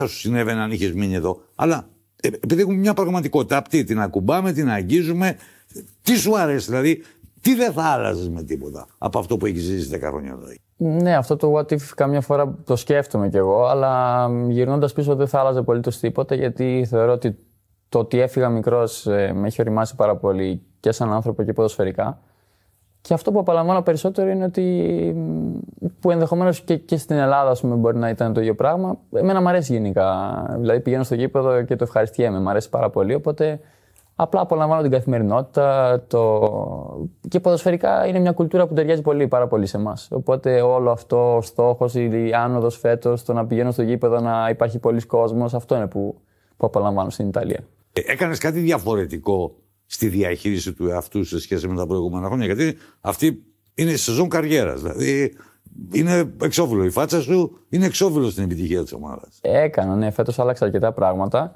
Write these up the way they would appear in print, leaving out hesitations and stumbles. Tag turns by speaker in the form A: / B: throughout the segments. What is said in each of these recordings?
A: Θα σου συνέβαινε αν είχες μείνει εδώ. Αλλά επειδή έχουμε μια πραγματικότητα αυτή, την ακουμπάμε, την αγγίζουμε. Τι σου αρέσει, δηλαδή, τι δεν θα άλλαζες με τίποτα από αυτό που έχεις ζήσει 10 χρόνια εδώ?
B: Ναι, αυτό το what if καμιά φορά το σκέφτομαι κι εγώ, αλλά γυρνώντας πίσω δεν θα άλλαζε απολύτως τίποτα, γιατί θεωρώ ότι το ότι έφυγα μικρός με έχει οριμάσει πάρα πολύ και σαν άνθρωπο και ποδοσφαιρικά. Και αυτό που απολαμβάνω περισσότερο είναι ότι, που ενδεχομένως και στην Ελλάδα, ας πούμε, μπορεί να ήταν το ίδιο πράγμα. Εμένα μου αρέσει γενικά. Δηλαδή πηγαίνω στο γήπεδο και το ευχαριστιέμαι. Μου αρέσει πάρα πολύ. Οπότε απλά απολαμβάνω την καθημερινότητα. Και ποδοσφαιρικά είναι μια κουλτούρα που ταιριάζει πάρα πολύ σε εμάς. Οπότε όλο αυτό, ο στόχος, η άνοδος φέτος, το να πηγαίνω στο γήπεδο, να υπάρχει πολλής κόσμος, αυτό είναι που απολαμβάνω στην Ιταλία. Έκανες
A: κάτι διαφορετικό στη διαχείριση του εαυτού σε σχέση με τα προηγούμενα χρόνια? Γιατί αυτή είναι σεζόν καριέρας. Δηλαδή είναι εξώφυλλο. Η φάτσα σου είναι εξώφυλλο στην επιτυχία της ομάδας.
B: Έκανα, ναι. Φέτος άλλαξα αρκετά πράγματα.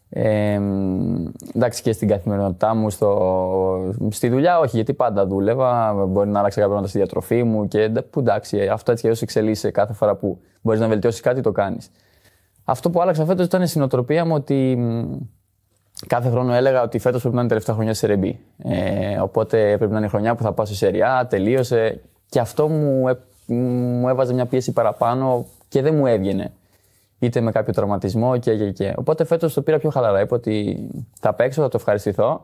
B: Εντάξει, και στην καθημερινότητά μου, στη δουλειά όχι, γιατί πάντα δούλευα. Μπορεί να άλλαξα κάποια πράγματα στη διατροφή μου και που εντάξει, αυτό έτσι και έτσι εξελίσσεται. Κάθε φορά που μπορείς να βελτιώσεις κάτι, το κάνεις. Αυτό που άλλαξα φέτος ήταν η συνοτροπία μου, ότι κάθε χρόνο έλεγα ότι φέτος πρέπει να είναι τελευταία χρονιά σε Serie B. Οπότε πρέπει να είναι η χρονιά που θα πάω σε Serie A, τελείωσε. Και αυτό μου έβαζε μια πίεση παραπάνω και δεν μου έβγαινε. Είτε με κάποιο τραυματισμό και. Οπότε φέτος το πήρα πιο χαλαρά. Είπα ότι θα παίξω, θα το ευχαριστηθώ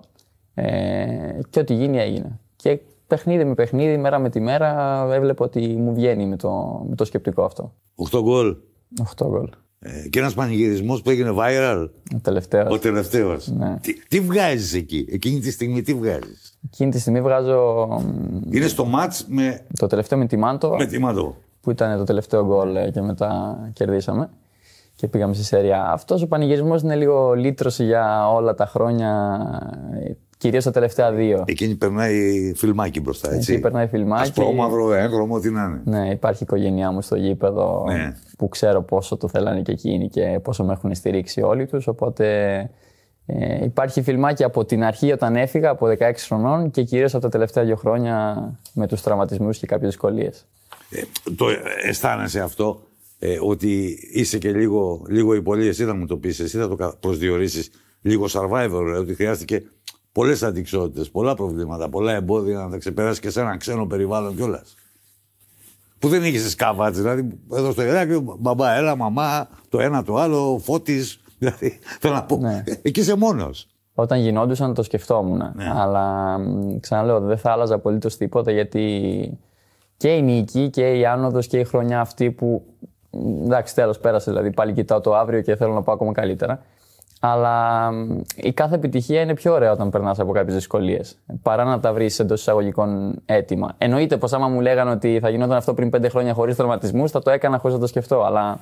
B: και ό,τι γίνει έγινε. Και παιχνίδι με παιχνίδι, μέρα με τη μέρα, έβλεπα ότι μου βγαίνει με το σκεπτικό αυτό.
A: 8 γκολ.
B: 8 γκολ.
A: Και ένας πανηγυρισμός που έγινε viral.
B: Ο τελευταίος. Ναι.
A: Τι βγάζεις εκεί, εκείνη τη στιγμή τι βγάζεις?
B: Εκείνη τη στιγμή βγάζω.
A: Είναι στο μάτς με.
B: Το τελευταίο με τη Μάντο.
A: Με τη Μάντο.
B: Που ήταν το τελευταίο γκολ και μετά κερδίσαμε. Και πήγαμε στη Σέρια. Αυτός ο πανηγυρισμός είναι λίγο λύτρωση για όλα τα χρόνια. Κυρίως τα τελευταία 2.
A: Εκείνη περνάει φιλμάκι μπροστά, έτσι.
B: Εκεί περνάει φιλμάκι.
A: Ασπρόμαυρο, έγχρωμο, τι να είναι.
B: Ναι, υπάρχει η οικογένειά μου στο γήπεδο, ναι, που ξέρω πόσο το θέλανε και εκείνοι και πόσο με έχουν στηρίξει όλοι τους. Οπότε υπάρχει φιλμάκι από την αρχή όταν έφυγα, από 16 χρονών και κυρίως από τα τελευταία 2 χρόνια με τους τραυματισμούς και κάποιες δυσκολίες.
A: Το αισθάνεσαι αυτό, ότι είσαι και λίγο ή πολύ, εσύ θα μου το πεις, εσύ θα το προσδιορίσεις λίγο survivor, ότι χρειάστηκε πολλές αντιξότητες, πολλά προβλήματα, πολλά εμπόδια να τα ξεπεράσεις και σε έναν ξένο περιβάλλον κιόλας. Που δεν είχες σκάβατς, δηλαδή εδώ στο Ιράκ, μπαμπά, έλα, μαμά, το ένα το άλλο, Φώτης, δηλαδή, θέλω να πω, ναι. Εκεί είσαι μόνος.
B: Όταν γινόντουσαν το σκεφτόμουν, ναι. Αλλά ξαναλέω, δεν θα άλλαζα απολύτως τίποτα, γιατί και η νίκη και η άνοδος και η χρονιά αυτή που, εντάξει, τέλος πέρασε, δηλαδή πάλι κοιτάω το αύριο και θέλω να πάω ακόμα καλύτερα. Αλλά η κάθε επιτυχία είναι πιο ωραία όταν περνάς από κάποιες δυσκολίες, παρά να τα βρεις εντός εισαγωγικών έτοιμα. Εννοείται πως άμα μου λέγανε ότι θα γινόταν αυτό πριν 5 χρόνια χωρίς τραυματισμούς, θα το έκανα χωρίς να το σκεφτώ. Αλλά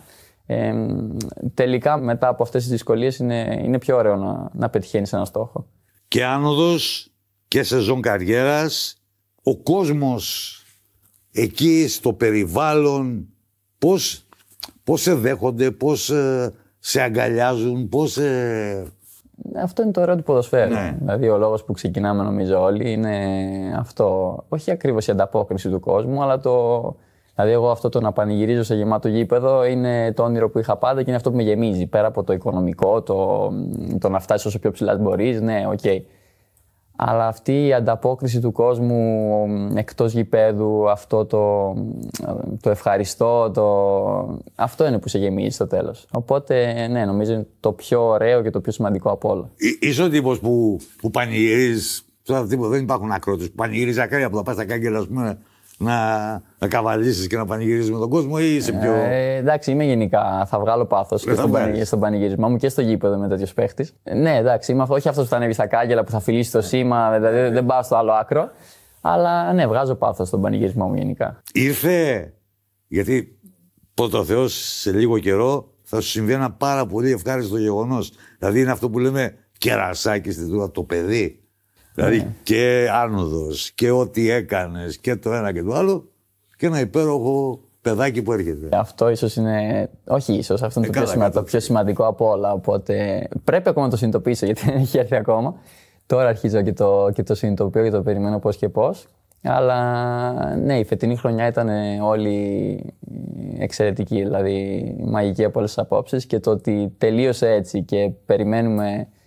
B: τελικά μετά από αυτές τις δυσκολίες είναι πιο ωραίο να πετυχαίνεις έναν στόχο.
A: Και άνοδος και σεζόν καριέρας, ο κόσμος εκεί στο περιβάλλον, πώς σε δέχονται, πώς σε αγκαλιάζουν, πώς.
B: Αυτό είναι το ωραίο του ποδοσφαίρου.
A: Ναι.
B: Δηλαδή, ο λόγος που ξεκινάμε, νομίζω όλοι, είναι αυτό. Όχι ακριβώς η ανταπόκριση του κόσμου, αλλά Δηλαδή, εγώ αυτό το να πανηγυρίζω σε γεμάτο γήπεδο είναι το όνειρο που είχα πάντα και είναι αυτό που με γεμίζει. Πέρα από το οικονομικό, το να φτάσεις όσο πιο ψηλά μπορείς, ναι, οκ. Okay. Αλλά αυτή η ανταπόκριση του κόσμου εκτός γηπέδου, αυτό το ευχαριστώ, αυτό είναι που σε γεμίζει στο τέλος. Οπότε, ναι, νομίζω είναι το πιο ωραίο και το πιο σημαντικό από όλα.
A: Είσαι ο τύπος που πανηγυρίζεις, δεν υπάρχουν ακρότες, που πανηγυρίζεις ακραία, που θα πας στα κάγκελα, ας πούμε, να καβαλήσεις και να πανηγυρίζεις με τον κόσμο, ή είσαι πιο.
B: Εντάξει, είμαι γενικά. Θα βγάλω πάθος και στον πανηγυρισμό μου και στο γήπεδο με τέτοιος παίχτης. Ναι, εντάξει, είμαι όχι αυτός που θα ανέβει στα κάγκελα, που θα φιλήσει το σήμα, δηλαδή δεν πάω στο άλλο άκρο. Αλλά ναι, βγάζω πάθος στον πανηγυρισμό μου γενικά.
A: Ήρθε, γιατί πρώτα ο Θεός σε λίγο καιρό θα σου συμβεί ένα πάρα πολύ ευχάριστο γεγονός. Δηλαδή είναι αυτό που λέμε κερασάκι στην τούρα, το παιδί. Δηλαδή και άνοδος και ό,τι έκανες και το ένα και το άλλο και ένα υπέροχο παιδάκι που έρχεται. Αυτό ίσως είναι, όχι ίσως, αυτό είναι το πιο σημαντικό από όλα, οπότε πρέπει ακόμα να το συνειδητοποιήσω γιατί δεν έχει έρθει ακόμα. Τώρα αρχίζω και το συνειδητοποιώ και το περιμένω πώς και πώς.
B: Αλλά ναι, η φετινή χρονιά ήταν όλη εξαιρετική, δηλαδή μαγική από όλες τις απόψεις, και το ότι τελείωσε έτσι και περιμένουμε